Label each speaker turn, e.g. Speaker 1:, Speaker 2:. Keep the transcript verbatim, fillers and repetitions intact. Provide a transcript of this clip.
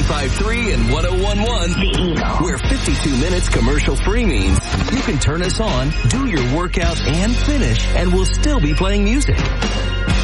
Speaker 1: five three and one oh one one. The Eagle. Where fifty-two minutes commercial-free means you can turn us on, do your workout, and finish, and we'll still be playing music.